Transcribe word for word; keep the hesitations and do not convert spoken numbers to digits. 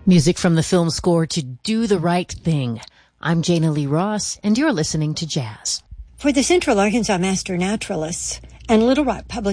Music from the film score to Do the Right Thing. I'm Jana Lee Ross, and you're listening to Jazz. For the Central Arkansas Master Naturalists and Little Rock Public